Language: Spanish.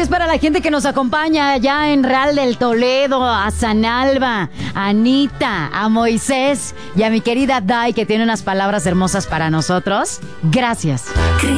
Gracias para la gente que nos acompaña allá en Real del Toledo, a Sanalba, a Anita, a Moisés y a mi querida Dai, que tiene unas palabras hermosas para nosotros. Gracias.